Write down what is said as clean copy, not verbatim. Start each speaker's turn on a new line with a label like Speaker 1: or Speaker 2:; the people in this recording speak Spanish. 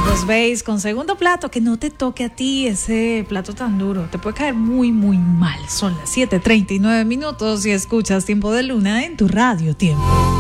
Speaker 1: Los veis con segundo plato, que no te toque a ti ese plato tan duro. Te puede caer muy, muy mal. Son las 7:39 y escuchas Tiempo de Luna en tu Radio Tiempo.